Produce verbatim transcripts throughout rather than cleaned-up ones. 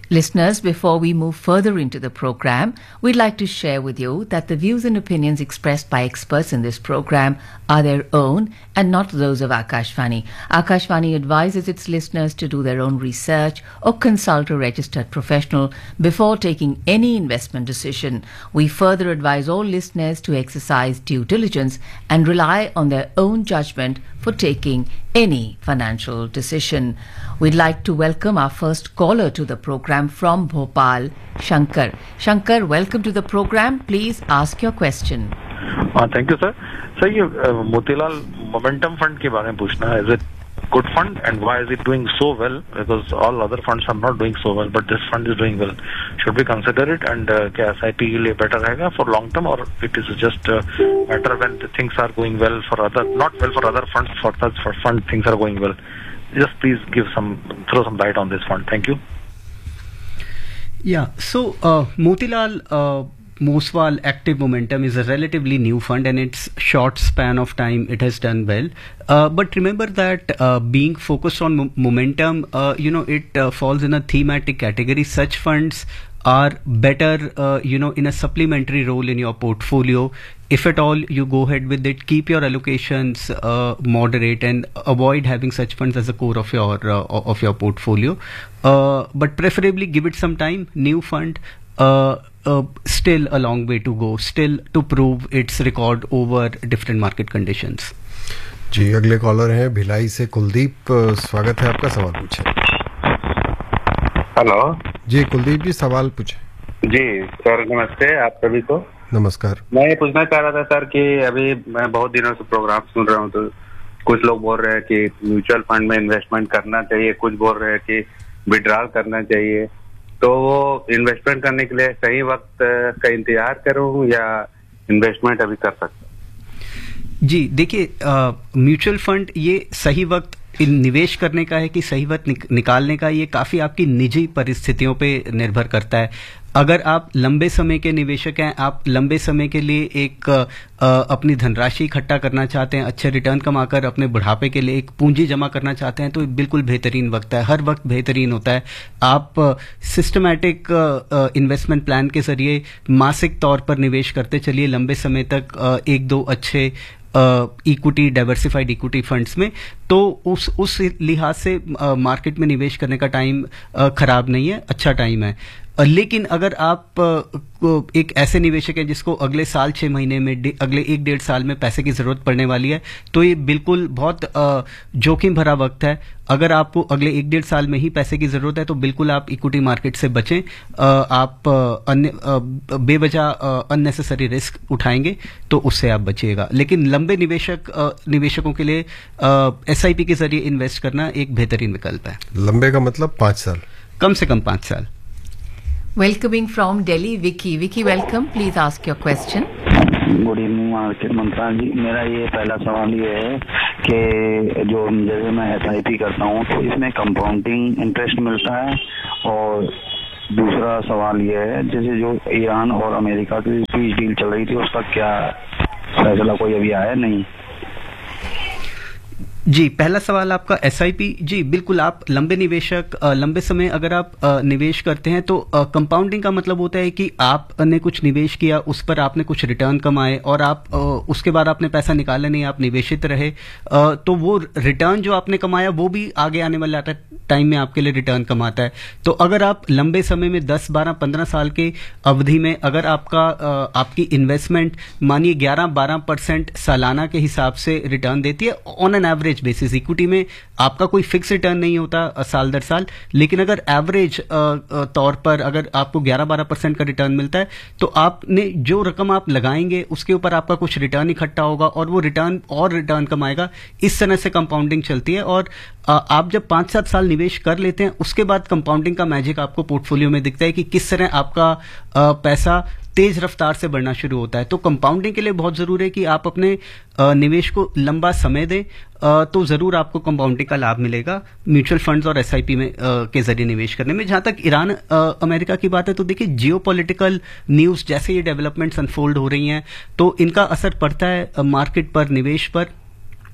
Listeners, before we move further into the program, we'd like to share with you that the views and opinions expressed by experts in this program are their own and not those of Akashvani. Akashvani advises its listeners to do their own research or consult a registered professional before taking any investment decision. We further advise all listeners to exercise due diligence and rely on their own judgment for taking any financial decision. We'd like to welcome our first caller to the program from Bhopal, Shankar. Shankar, welcome to the program. Please ask your question. Uh, thank you, sir. Sir, ये uh, Motilal Momentum Fund के बारे में पूछना है. Is it good fund and why is it doing so well? Because all other funds are not doing so well, but this fund is doing well. Should we consider it? And uh, क्या S I P के लिए better रहेगा for long term, or it is just uh, better when the things are going well for other, not well for other funds, for such for fund things are going well? Just please give some, throw some light on this fund. Thank you. Yeah. So uh, Motilal uh, Oswal Active Momentum is a relatively new fund, and its short span of time it has done well. Uh, but remember that uh, being focused on mo- momentum, uh, you know, it uh, falls in a thematic category. Such funds are better, uh, you know, in a supplementary role in your portfolio. If at all you go ahead with it, keep your allocations uh, moderate and avoid having such funds as a core of your uh, of your portfolio. Uh, but preferably give it some time. New fund. Uh, uh, still a long way to go, still to prove its record over different market conditions. जी अगले collar हैं भिलाई से कुलदीप. स्वागत है आपका. सवाल पूछें. Hello जी कुलदीप जी, सवाल पूछें. जी सर, नमस्ते आप सभी को. नमस्कार. मैं ये पूछना चाह रहा था सर कि अभी मैं बहुत दिनों से प्रोग्राम सुन रहा हूँ, तो कुछ लोग बोल रहे हैं कि म्यूचुअल फंड में इन्वेस्टमेंट करना चाहिए, कुछ बोल रहे हैं कि विड्रॉल करना चाहिए. तो वो इन्वेस्टमेंट करने के लिए सही वक्त का इंतजार करूं या इन्वेस्टमेंट अभी कर सकता हूं? जी देखिए, म्यूचुअल फंड ये सही वक्त निवेश करने का है कि सही वक्त निक, निकालने का, ये काफी आपकी निजी परिस्थितियों पे निर्भर करता है. अगर आप लंबे समय के निवेशक हैं, आप लंबे समय के लिए एक आ, अपनी धनराशि इकट्ठा करना चाहते हैं, अच्छे रिटर्न कमाकर अपने बुढ़ापे के लिए एक पूंजी जमा करना चाहते हैं, तो बिल्कुल बेहतरीन वक्त है. हर वक्त बेहतरीन होता है. आप सिस्टमैटिक इन्वेस्टमेंट प्लान के जरिए मासिक तौर पर निवेश करते चलिए लंबे समय तक, आ, एक दो अच्छे इक्विटी डाइवर्सिफाइड इक्विटी फंड्स में, तो उस उस लिहाज से मार्केट में निवेश करने का टाइम खराब नहीं है, अच्छा टाइम है. लेकिन अगर आप एक ऐसे निवेशक हैं जिसको अगले साल छह महीने में, अगले एक डेढ़ साल में पैसे की जरूरत पड़ने वाली है, तो ये बिल्कुल बहुत जोखिम भरा वक्त है. अगर आपको अगले एक डेढ़ साल में ही पैसे की जरूरत है तो बिल्कुल आप इक्विटी मार्केट से बचें. आप अन्य बेवजह अननेसेसरी रिस्क उठाएंगे तो उससे आप बचिएगा. लेकिन लंबे निवेशक निवेशकों के लिए एसआईपी के जरिए इन्वेस्ट करना एक बेहतरीन विकल्प है. लंबे का मतलब पांच साल, कम से कम पांच साल. Welcoming from Delhi, Vicky. Vicky, welcome. Please ask your question. Good evening market मंत्रा जी. मेरा ये पहला सवाल ये है कि जो जैसे मैं एस आई पी करता हूँ तो इसमें कंपाउंडिंग इंटरेस्ट मिलता है, और दूसरा सवाल ये है जैसे जो ईरान और अमेरिका की पीस डील चल रही थी उसका क्या फैसला कोई अभी आया नहीं? जी पहला सवाल आपका एस आई पी. जी बिल्कुल, आप लंबे निवेशक, लंबे समय अगर आप निवेश करते हैं तो कंपाउंडिंग का मतलब होता है कि आपने कुछ निवेश किया, उस पर आपने कुछ रिटर्न कमाए और आप उसके बाद आपने पैसा निकाला नहीं, आप निवेशित रहे, तो वो रिटर्न जो आपने कमाया वो भी आगे आने वाले टाइम में आपके लिए रिटर्न कमाता है. तो अगर आप लंबे समय में दस बारह पंद्रह साल के अवधि में अगर आपका आपकी इन्वेस्टमेंट मानिए ग्यारह बारह परसेंट सालाना के हिसाब से रिटर्न देती है on an average basis. Equity में आपका कोई फिक्स रिटर्न नहीं होता साल दर साल, लेकिन अगर एवरेज तौर पर अगर आपको ग्यारह बारह परसेंट का रिटर्न मिलता है तो आपने जो रकम आप लगाएंगे उसके ऊपर आपका कुछ रिटर्न इकट्ठा होगा और वो रिटर्न और रिटर्न कमाएगा. इस तरह से कंपाउंडिंग चलती है. और आप जब पांच सात साल निवेश कर लेते हैं उसके बाद कंपाउंडिंग का मैजिक आपको पोर्टफोलियो में दिखता है कि किस तरह आपका पैसा तेज रफ्तार से बढ़ना शुरू होता है. तो कंपाउंडिंग के लिए बहुत जरूरी है कि आप अपने निवेश को लंबा समय दें, तो जरूर आपको कंपाउंडिंग का लाभ मिलेगा म्यूचुअल फंड्स और एसआईपी में के जरिए निवेश करने में. जहां तक ईरान अमेरिका की बात है तो देखिए, जियोपॉलिटिकल न्यूज जैसे ये डेवलपमेंट्स अनफोल्ड हो रही हैं तो इनका असर पड़ता है मार्केट पर, निवेश पर.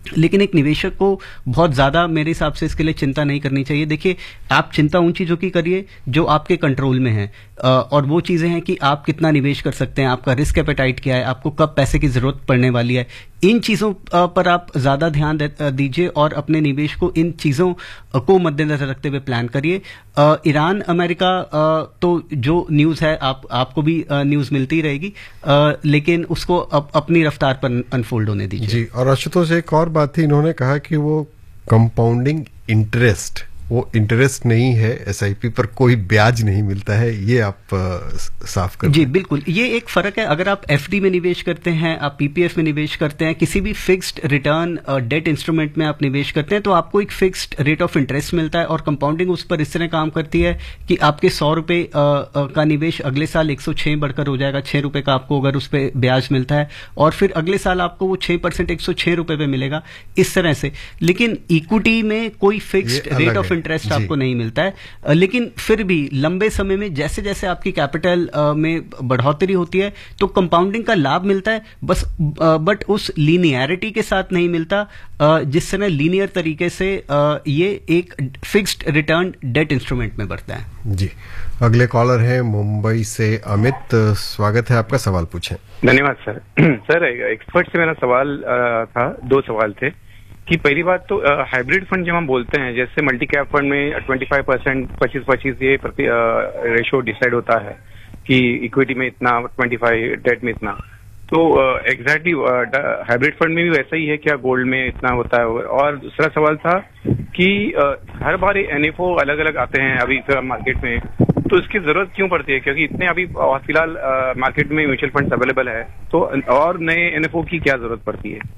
लेकिन एक निवेशक को बहुत ज़्यादा मेरे हिसाब से इसके लिए चिंता नहीं करनी चाहिए। देखिए, आप चिंता उन चीज़ों की करिए जो आपके कंट्रोल में है, और वो चीज़ें हैं कि आप कितना निवेश कर सकते हैं, आपका रिस्क एपेटाइट क्या है, आपको कब पैसे की ज़रूरत पड़ने वाली है। इन चीज़ों पर आप ज़्यादा ध्यान दीजिए और अपने निवेश को इन चीज़ों को मद्देनजर रखते हुए प्लान करिए। ईरान अमेरिका तो जो न्यूज़ है आप आपको भी न्यूज़ मिलती रहेगी, लेकिन उसको अप, अपनी रफ्तार पर अनफोल्ड होने दीजिए। जी, और आशुतोष एक और बात थी, इन्होंने कहा कि वो कंपाउंडिंग इंटरेस्ट, वो इंटरेस्ट नहीं है, एसआईपी पर कोई ब्याज नहीं मिलता है, ये आप आ, साफ कर जी बिल्कुल, ये एक फर्क है। अगर आप एफडी में निवेश करते हैं, आप पीपीएफ में निवेश करते हैं, किसी भी फिक्स्ड रिटर्न डेट इंस्ट्रूमेंट में आप निवेश करते हैं, तो आपको एक फिक्स्ड रेट ऑफ इंटरेस्ट मिलता है, और कंपाउंडिंग उस पर इस तरह काम करती है कि आपके सौ रुपए का निवेश अगले साल एक सौ छह बढ़कर हो जाएगा, छह रुपए का आपको अगर उस पर ब्याज मिलता है, और फिर अगले साल आपको वो छह परसेंट एक सौ छह रुपए पे मिलेगा, इस तरह से। लेकिन इक्विटी में कोई फिक्स्ड रेट ऑफ इंटरेस्ट आपको नहीं मिलता है। लेकिन फिर भी लंबे समय में जैसे जैसे आपकी कैपिटल में बढ़ोतरी होती है तो कंपाउंडिंग का लाभ मिलता है, बस बट उस लीनियरिटी के साथ नहीं मिलता जिस तरह लीनियर तरीके से ये एक फिक्स्ड रिटर्न डेट इंस्ट्रूमेंट में बढ़ता है। जी, अगले कॉलर है मुंबई से अमित, स्वागत है आपका, सवाल पूछें। धन्यवाद सर। सर एक्सपर्ट से मेरा सवाल था, दो सवाल थे कि पहली बात तो हाइब्रिड फंड जब हम बोलते हैं, जैसे मल्टी कैप फंड में पच्चीस परसेंट पच्चीस पच्चीस ये रेशो डिसाइड होता है कि इक्विटी में इतना, पच्चीस डेट में इतना, तो एग्जैक्टली हाइब्रिड फंड में भी वैसा ही है क्या, गोल्ड में इतना होता है? और दूसरा सवाल था कि uh, हर बार एनएफओ अलग अलग आते हैं अभी मार्केट में, तो इसकी जरूरत क्यों पड़ती है? क्योंकि इतने अभी फिलहाल मार्केट में म्यूचुअल फंड अवेलेबल है, तो और नए एनएफओ की क्या जरूरत पड़ती है?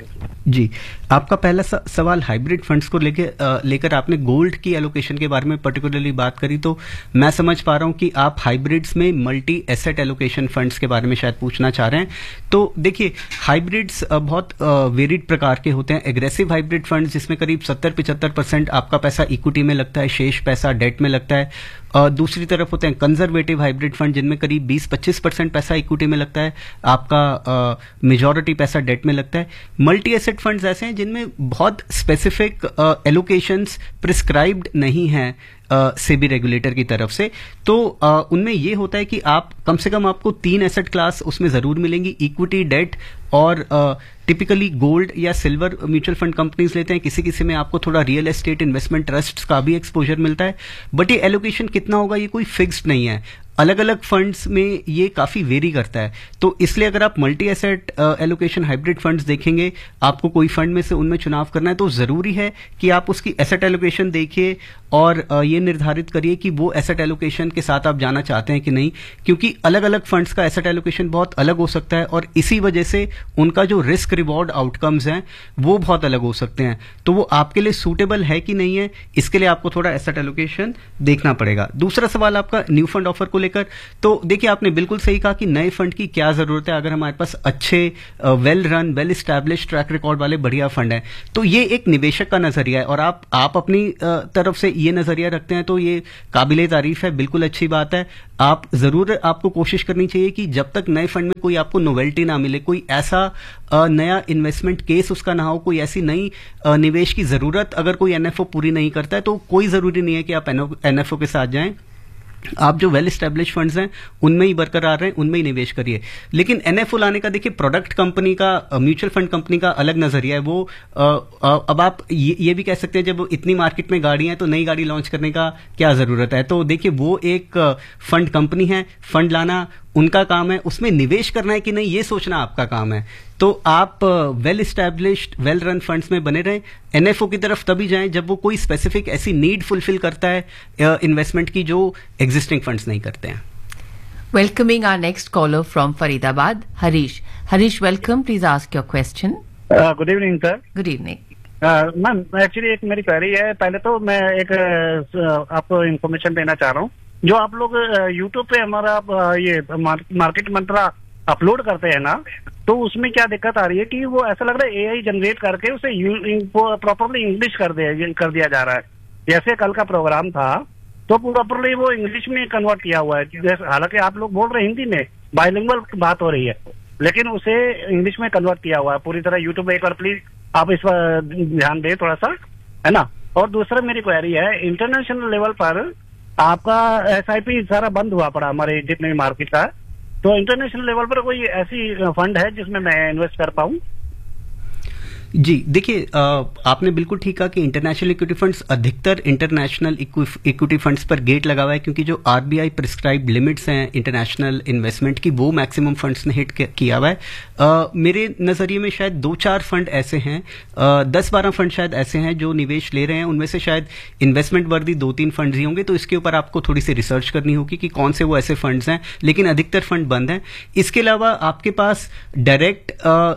जी, आपका पहला सवाल हाइब्रिड फंड्स को लेकर लेकर आपने गोल्ड की एलोकेशन के बारे में पर्टिकुलरली बात करी, तो मैं समझ पा रहा हूं कि आप हाइब्रिड्स में मल्टी एसेट एलोकेशन फंड्स के बारे में शायद पूछना चाह रहे हैं। तो देखिए, हाइब्रिड्स बहुत वेरिड प्रकार के होते हैं। एग्रेसिव हाइब्रिड फंड्स जिसमें करीब सत्तर पिछहत्तर परसेंट आपका पैसा इक्विटी में लगता है, शेष पैसा डेट में लगता है। Uh, दूसरी तरफ होते हैं कंजर्वेटिव हाइब्रिड फंड जिनमें करीब बीस पच्चीस परसेंट पैसा इक्विटी में लगता है, आपका मेजॉरिटी uh, पैसा डेट में लगता है। मल्टी एसेट फंड्स ऐसे हैं जिनमें बहुत स्पेसिफिक एलोकेशंस प्रिस्क्राइब्ड नहीं हैं सेबी रेगुलेटर की तरफ से, तो uh, उनमें ये होता है कि आप कम से कम आपको तीन एसेट क्लास उसमें जरूर मिलेंगी, इक्विटी, डेट और टिपिकली गोल्ड या सिल्वर म्यूचुअल फंड कंपनीज लेते हैं। किसी किसी में आपको थोड़ा रियल एस्टेट इन्वेस्टमेंट ट्रस्ट्स का भी एक्सपोजर मिलता है, बट ये एलोकेशन कितना होगा ये कोई फिक्स्ड नहीं है। अलग अलग फंड्स में ये काफी वेरी करता है, तो इसलिए अगर आप multi asset allocation hybrid funds देखेंगे, आपको कोई फंड में से उनमें चुनाव करना है, तो जरूरी है कि आप उसकी एसेट एलोकेशन देखिए और uh, ये निर्धारित करिए कि वो एसेट एलोकेशन के साथ आप जाना चाहते हैं कि नहीं, क्योंकि अलग अलग फंड्स का एसेट एलोकेशन बहुत अलग हो सकता है और इसी वजह से उनका जो रिस्क रिवॉर्ड आउटकम्स हैं वो बहुत अलग हो सकते हैं। तो वो आपके लिए सूटेबल है कि नहीं है, इसके लिए आपको थोड़ा एसेट एलोकेशन देखना पड़ेगा। दूसरा सवाल आपका न्यू फंड ऑफर को लेकर, तो देखिए आपने बिल्कुल सही कहा कि नए फंड की क्या जरूरत है अगर हमारे पास अच्छे well run well established track record वाले बढ़िया फंड है। तो ये एक निवेशक का नजरिया है और आप आप अपनी तरफ से ये नजरिया रखते हैं तो ये काबिले तारीफ है, बिल्कुल अच्छी बात है। आप जरूर आपको कोशिश करनी चाहिए कि जब तक नए फंड में कोई आपको नोवेल्टी ना मिले, कोई ऐसा नया इन्वेस्टमेंट केस उसका ना हो, कोई ऐसी नई निवेश की जरूरत अगर कोई एनएफओ पूरी नहीं करता है, तो कोई जरूरी नहीं है कि आप एनएफओ के साथ जाएं। आप जो वेल एस्टेब्लिश फंड्स हैं उनमें ही बरकरार रहें, उनमें ही निवेश करिए। लेकिन एनएफओ लाने का देखिए प्रोडक्ट कंपनी का, म्यूचुअल फंड कंपनी का अलग नजरिया है। वो आ, आ, अब आप ये, ये भी कह सकते हैं जब इतनी मार्केट में गाड़ियां हैं तो नई गाड़ी लॉन्च करने का क्या जरूरत है। तो देखिए वो एक फंड कंपनी है, फंड लाना उनका काम है, उसमें निवेश करना है कि नहीं ये सोचना आपका काम है। तो आप well established well run funds में बने रहें, एनएफओ की तरफ तभी जाएं जब वो कोई स्पेसिफिक ऐसी नीड फुलफिल करता है इन्वेस्टमेंट की जो एग्जिस्टिंग फंड्स नहीं करते हैं। Welcoming our next caller from Faridabad, Harish. Harish, welcome. Please ask your question. Good evening sir. Good evening. Ma'am actually एक मेरी क्वेरी है। पहले तो मैं एक uh, आपको इन्फॉर्मेशन देना चाह रहा हूँ। जो आप लोग यूट्यूब पे हमारा uh, ये मार्केट मंत्रा अपलोड करते हैं ना, तो उसमें क्या दिक्कत आ रही है कि वो ऐसा लग रहा है एआई जनरेट करके उसे प्रॉपरली इंग्लिश कर दिया कर दिया जा रहा है। जैसे कल का प्रोग्राम था तो प्रॉपरली वो इंग्लिश में कन्वर्ट किया हुआ है, हालांकि आप लोग बोल रहे हैं हिंदी में, बाइलिंगुअल बात हो रही है, लेकिन उसे इंग्लिश में कन्वर्ट किया हुआ है पूरी तरह। यूट्यूब एक बार प्लीज आप इस पर ध्यान दें थोड़ा सा, है ना। और दूसरा मेरी क्वेरी है, इंटरनेशनल लेवल पर आपका एस आई पी सारा बंद हुआ पड़ा हमारे जितने भी मार्केट का, तो इंटरनेशनल लेवल पर कोई ऐसी फंड है जिसमें मैं इन्वेस्ट कर पाऊँ? जी देखिए, आपने बिल्कुल ठीक कहा कि इंटरनेशनल इक्विटी फंड्स, अधिकतर इंटरनेशनल इक्विटी फंड्स पर गेट लगा हुआ है, क्योंकि जो आरबीआई प्रिस्क्राइब लिमिट्स हैं इंटरनेशनल इन्वेस्टमेंट की, वो मैक्सिमम फंड्स ने हिट किया हुआ है। आ, मेरे नज़रिए में शायद दो चार फंड ऐसे हैं, आ, दस बारह फंड शायद ऐसे हैं जो निवेश ले रहे हैं, उनमें से शायद इन्वेस्टमेंट वर्दी दो तीन फंड्स ही होंगे, तो इसके ऊपर आपको थोड़ी सी रिसर्च करनी होगी कि कौन से वो ऐसे फंड्स हैं, लेकिन अधिकतर फंड बंद हैं। इसके अलावा आपके पास डायरेक्ट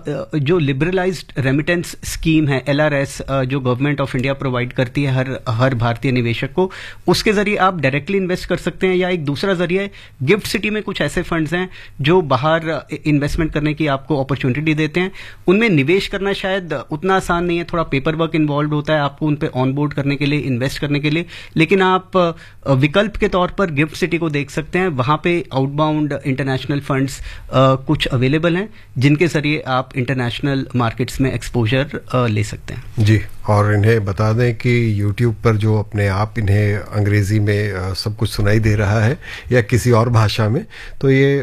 जो लिबरलाइज्ड रेमिटेंस स्कीम है एल आर एस, जो गवर्नमेंट ऑफ इंडिया प्रोवाइड करती है हर हर भारतीय निवेशक को, उसके जरिए आप डायरेक्टली इन्वेस्ट कर सकते हैं, या एक दूसरा जरिया है गिफ्ट सिटी में कुछ ऐसे फंड्स हैं जो बाहर इन्वेस्टमेंट करने की आपको अपॉर्चुनिटी देते हैं। उनमें निवेश करना शायद उतना आसान नहीं है, थोड़ा पेपर वर्क इन्वॉल्व होता है आपको उन पे ऑन बोर्ड करने के लिए, इन्वेस्ट करने के लिए, लेकिन आप विकल्प के तौर पर गिफ्ट सिटी को देख सकते हैं। वहां पे आउटबाउंड इंटरनेशनल फंड्स कुछ अवेलेबल हैं जिनके जरिए आप इंटरनेशनल मार्केट्स में एक्सपोजर ले सकते हैं। जी, और इन्हें बता दें कि यूट्यूब पर जो अपने आप इन्हें अंग्रेजी में सब कुछ सुनाई दे रहा है या किसी और भाषा में, तो ये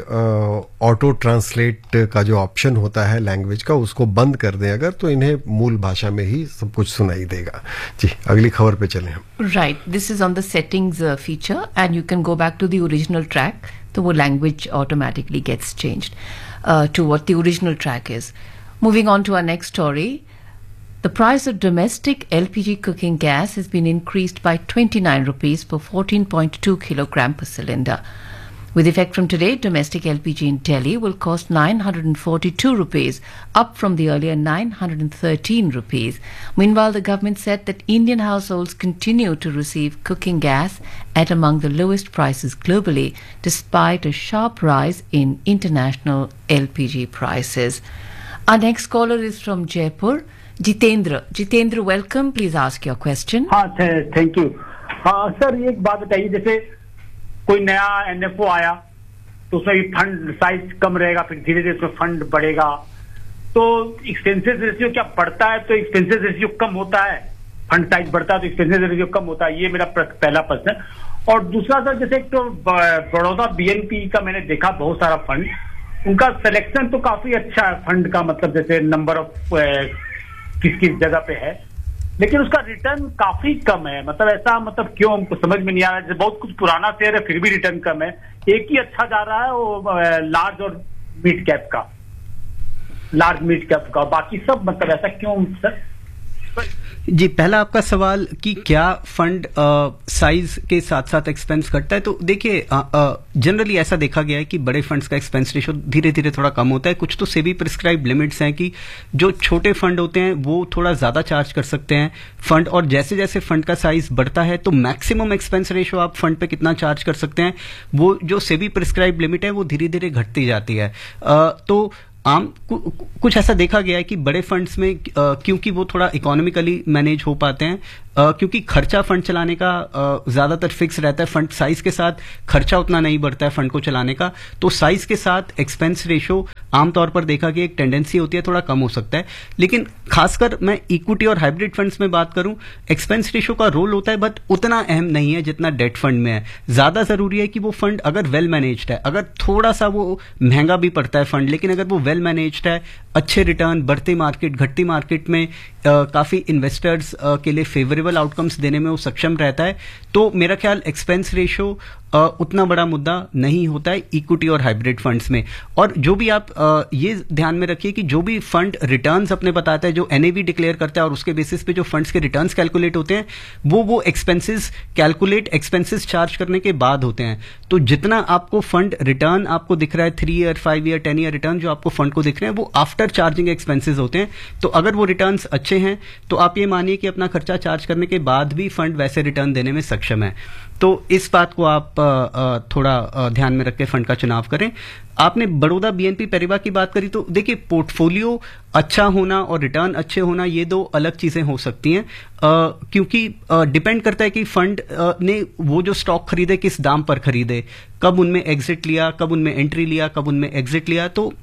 ऑटो ट्रांसलेट का जो ऑप्शन होता है लैंग्वेज का, उसको बंद कर दें अगर, तो इन्हें मूल भाषा में ही सब कुछ सुनाई देगा। जी, अगली खबर पे चलें हम। Right, this is on the settings feature and you can go back to the original track, तो वो language automatically gets changed to what the original track is. Moving on to our next story, the price of domestic L P G cooking gas has been increased by twenty-nine rupees per fourteen point two kilogram per cylinder. With effect from today, domestic L P G in Delhi will cost nine hundred forty-two rupees, up from the earlier nine hundred thirteen rupees. Meanwhile, the government said that Indian households continue to receive cooking gas at among the lowest prices globally, despite a sharp rise in international L P G prices. Our next caller is from Jaipur, Jitendra. Jitendra, welcome. Please ask your question. हाँ, thank you. हाँ sir, एक बात बताइए, जैसे कोई नया N F O आया तो उसमें भी फंड साइज कम रहेगा, फिर धीरे धीरे उसमें फंड बढ़ेगा, तो एक्सपेंसेस रेशियो क्या बढ़ता है तो एक्सपेंसेस रेशियो कम होता है, फंड साइज बढ़ता है तो एक्सपेंसेस रेशियो कम होता है? ये मेरा पहला प्रश्न। और दूसरा सर, जैसे एक तो बड़ौदा बी एन पी का मैंने देखा बहुत सारा फंड, उनका सिलेक्शन तो काफी अच्छा है फंड का, मतलब जैसे नंबर ऑफ किस किस जगह पे है, लेकिन उसका रिटर्न काफी कम है। मतलब ऐसा मतलब क्यों, हमको समझ में नहीं आ रहा है। बहुत कुछ पुराना शेयर है फिर भी रिटर्न कम है। एक ही अच्छा जा रहा है वो लार्ज और मिड कैप का, लार्ज मिड कैप का, बाकी सब मतलब ऐसा क्यों सर? जी, पहला आपका सवाल कि क्या फंड साइज के साथ साथ एक्सपेंस घटता है, तो देखिए जनरली ऐसा देखा गया है कि बड़े फंड्स का एक्सपेंस रेशो धीरे धीरे थोड़ा कम होता है। कुछ तो सेबी प्रिस्क्राइब लिमिट्स हैं कि जो छोटे फंड होते हैं वो थोड़ा ज्यादा चार्ज कर सकते हैं फंड, और जैसे जैसे फंड का साइज बढ़ता है तो मैक्सिमम एक्सपेंस रेशो आप फंड पे कितना चार्ज कर सकते हैं, वो जो सेबी प्रिस्क्राइब लिमिट है वो धीरे धीरे घटती जाती है। आ, तो आम कु, कुछ ऐसा देखा गया है कि बड़े फंड्स में आ, क्योंकि वो थोड़ा इकोनॉमिकली मैनेज हो पाते हैं, आ, क्योंकि खर्चा फंड चलाने का आ, ज्यादातर फिक्स रहता है, फंड साइज के साथ खर्चा उतना नहीं बढ़ता है फंड को चलाने का, तो साइज के साथ एक्सपेंस रेशो आमतौर पर देखा गया एक टेंडेंसी होती है थोड़ा कम हो सकता है। लेकिन खासकर मैं इक्विटी और हाइब्रिड फंड्स में बात करूं, एक्सपेंस रेशो का रोल होता है बट उतना अहम नहीं है जितना डेट फंड में है। ज्यादा जरूरी है कि वो फंड अगर वेल मैनेज्ड है, अगर थोड़ा सा वो महंगा भी पड़ता है फंड, लेकिन अगर वो वेल मैनेज्ड है, अच्छे रिटर्न, बढ़ती मार्केट, घटती मार्केट में आ, काफी इन्वेस्टर्स आ, के लिए फेवरेबल आउटकम्स देने में वो सक्षम रहता है, तो मेरा ख्याल एक्सपेंस रेशो उतना बड़ा मुद्दा नहीं होता है इक्विटी और हाइब्रिड फंड्स में। और जो भी आप आ, ये ध्यान में रखिए कि जो भी फंड रिटर्न्स अपने बताता है, जो एनएवी डिक्लेयर करता है और उसके बेसिस पे जो फंड्स के रिटर्न्स कैलकुलेट होते हैं वो वो एक्सपेंसेस कैलकुलेट एक्सपेंसेस चार्ज करने के बाद होते हैं। तो जितना आपको फंड रिटर्न आपको दिख रहा है, three year, five year, ten year return जो आपको फंड को दिख रहे हैं वो आफ्टर चार्जिंग एक्सपेंसेस होते हैं। तो अगर वो रिटर्न्स अच्छे हैं तो आप ये मानिए कि अपना खर्चा चार्ज करने के बाद भी फंड वैसे रिटर्न देने में सक्षम है। तो इस बात को आप थोड़ा ध्यान में रख के फंड का चुनाव करें। आपने बड़ौदा बीएनपी पैरिबा की बात करी, तो देखिए पोर्टफोलियो अच्छा होना और रिटर्न अच्छे होना ये दो अलग चीजें हो सकती हैं, क्योंकि डिपेंड करता है कि फंड ने वो जो स्टॉक खरीदे किस दाम पर खरीदे, कब उनमें एग्जिट लिया, कब उनमें एंट्री लिया, कब उनमें एग्जिट लिया। तो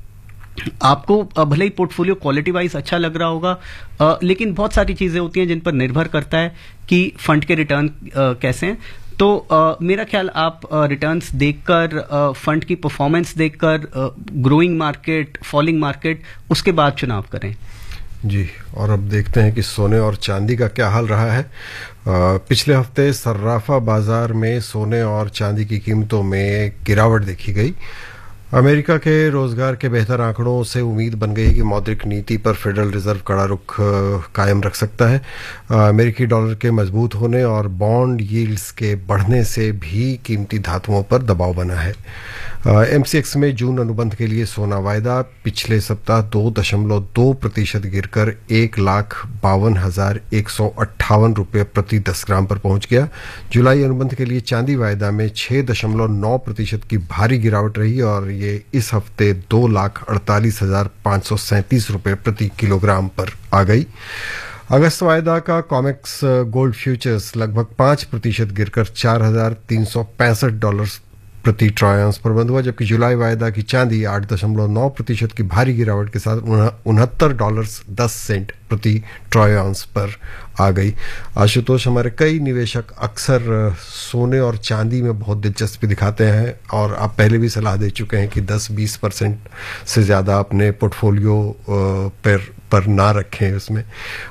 आपको भले ही पोर्टफोलियो क्वालिटी वाइज अच्छा लग रहा होगा, आ, लेकिन बहुत सारी चीजें होती हैं जिन पर निर्भर करता है कि फंड के रिटर्न कैसे हैं। तो आ, मेरा ख्याल आप रिटर्न्स देखकर, फंड की परफॉर्मेंस देखकर, ग्रोइंग मार्केट, फॉलिंग मार्केट, उसके बाद चुनाव करें। जी, और अब देखते हैं कि सोने और चांदी का क्या हाल रहा है। आ, पिछले हफ्ते सर्राफा बाजार में सोने और चांदी की कीमतों में गिरावट देखी गई। अमेरिका के रोजगार के बेहतर आंकड़ों से उम्मीद बन गई कि मौद्रिक नीति पर फेडरल रिजर्व कड़ा रुख कायम रख सकता है। अमेरिकी डॉलर के मजबूत होने और बॉन्ड यील्ड्स के बढ़ने से भी कीमती धातुओं पर दबाव बना है। एमसीएक्स में जून अनुबंध के लिए सोना वायदा पिछले सप्ताह दो दशमलव दो प्रतिशत गिरकर एक लाख बावन हजार एक सौ अट्ठावन रुपये प्रति दस ग्राम पर पहुंच गया। जुलाई अनुबंध के लिए चांदी वायदा में छह दशमलव नौ प्रतिशत की भारी गिरावट रही और ये इस हफ्ते दो लाख अड़तालीस हजार पाँच सौ सैंतीस रुपये प्रति किलोग्राम पर आ गई। अगस्त वायदा का कॉमेक्स गोल्ड फ्यूचर्स लगभग पाँच प्रतिशत गिरकर चार हजार तीन सौ पैंसठ डॉलर प्रति ट्रॉय आंस पर बंद हुआ, जबकि जुलाई वायदा की चांदी आठ दशमलव नौ प्रतिशत की भारी गिरावट के साथ उनहत्तर डॉलर दस सेंट प्रति ट्रॉय आंस पर आ गई। आशुतोष, हमारे कई निवेशक अक्सर सोने और चांदी में बहुत दिलचस्पी दिखाते हैं और आप पहले भी सलाह दे चुके हैं कि दस बीस परसेंट से ज़्यादा अपने पोर्टफोलियो पर पर ना रखें उसमें।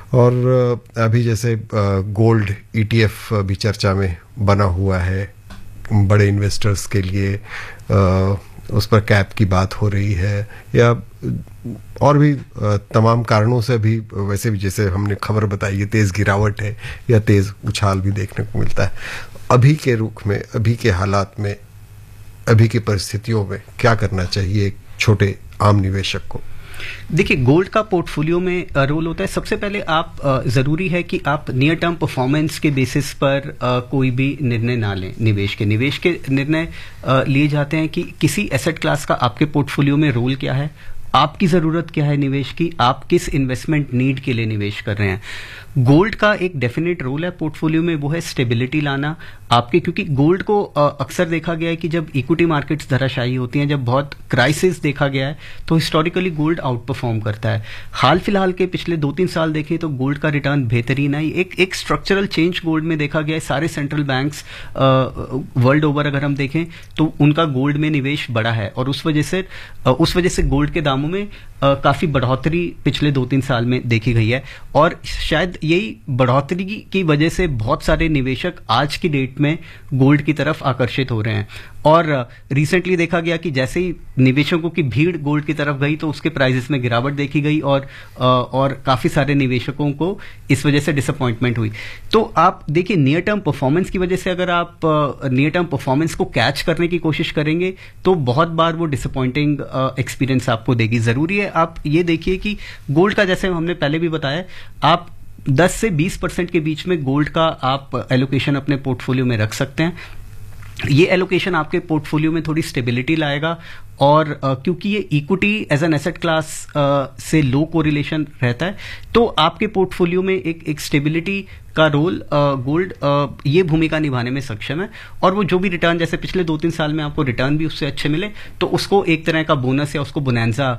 और अभी जैसे गोल्ड ईटीएफ भी चर्चा में बना हुआ है बड़े इन्वेस्टर्स के लिए, आ, उस पर कैप की बात हो रही है, या और भी आ, तमाम कारणों से भी, वैसे भी जैसे हमने खबर बताई है तेज गिरावट है या तेज उछाल भी देखने को मिलता है। अभी के रुख में, अभी के हालात में, अभी की परिस्थितियों में क्या करना चाहिए एक छोटे आम निवेशक को? देखिए, गोल्ड का पोर्टफोलियो में रोल होता है। सबसे पहले आप जरूरी है कि आप नियर टर्म परफॉर्मेंस के बेसिस पर कोई भी निर्णय ना लें। निवेश के निवेश के निर्णय लिए जाते हैं कि किसी एसेट क्लास का आपके पोर्टफोलियो में रोल क्या है, आपकी जरूरत क्या है निवेश की, आप किस इन्वेस्टमेंट नीड के लिए निवेश कर रहे हैं। गोल्ड का एक डेफिनेट रोल है पोर्टफोलियो में, वो है स्टेबिलिटी लाना आपके, क्योंकि गोल्ड को अक्सर देखा गया है कि जब इक्विटी मार्केट्स धराशायी होती हैं, जब बहुत क्राइसिस देखा गया है, तो हिस्टोरिकली गोल्ड आउट परफॉर्म करता है। हाल फिलहाल के पिछले दो तीन साल देखें तो गोल्ड का रिटर्न बेहतरीन है। एक एक स्ट्रक्चरल चेंज गोल्ड में देखा गया है। सारे सेंट्रल बैंक्स वर्ल्ड ओवर अगर हम देखें तो उनका गोल्ड में निवेश बढ़ा है और उस वजह से उस वजह से गोल्ड के दामों में Uh, काफी बढ़ोतरी पिछले दो तीन साल में देखी गई है और शायद यही बढ़ोतरी की वजह से बहुत सारे निवेशक आज की डेट में गोल्ड की तरफ आकर्षित हो रहे हैं। और रिसेंटली uh, देखा गया कि जैसे ही निवेशकों की भीड़ गोल्ड की तरफ गई तो उसके प्राइसेस में गिरावट देखी गई और uh, और काफी सारे निवेशकों को इस वजह से डिसअपॉइंटमेंट हुई। तो आप देखिए, नियर टर्म परफॉर्मेंस की वजह से अगर आप नियर टर्म परफॉर्मेंस को कैच करने की कोशिश करेंगे तो बहुत बार वो डिसअपॉइंटिंग एक्सपीरियंस uh, आपको देगी। जरूरी है आप ये देखिए कि गोल्ड का, जैसे हमने पहले भी बताया, आप दस से बीस परसेंट के बीच में गोल्ड का आप एलोकेशन अपने पोर्टफोलियो में रख सकते हैं। ये एलोकेशन आपके पोर्टफोलियो में थोड़ी स्टेबिलिटी लाएगा और uh, क्योंकि ये equity as an asset class से लो कोरिलेशन रहता है, तो आपके पोर्टफोलियो में एक एक स्टेबिलिटी का रोल गोल्ड uh, uh, ये भूमिका निभाने में सक्षम है। और वो जो भी रिटर्न, जैसे पिछले दो तीन साल में आपको रिटर्न भी उससे अच्छे मिले, तो उसको एक तरह का बोनस या उसको बोनैंजा